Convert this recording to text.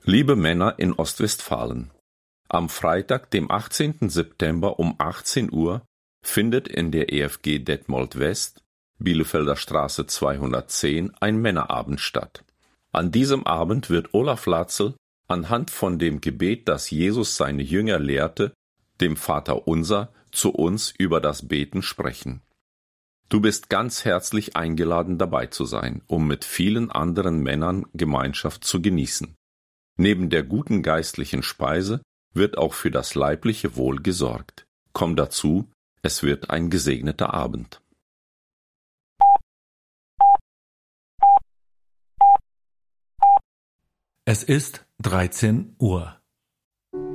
Liebe Männer in Ostwestfalen, am Freitag, dem 18. September um 18 Uhr findet in der EFG Detmold West, Bielefelder Straße 210, ein Männerabend statt. An diesem Abend wird Olaf Latzel anhand von dem Gebet, das Jesus seine Jünger lehrte, dem Vaterunser, zu uns über das Beten sprechen. Du bist ganz herzlich eingeladen, dabei zu sein, um mit vielen anderen Männern Gemeinschaft zu genießen. Neben der guten geistlichen Speise wird auch für das leibliche Wohl gesorgt. Komm dazu, es wird ein gesegneter Abend. Es ist 13 Uhr.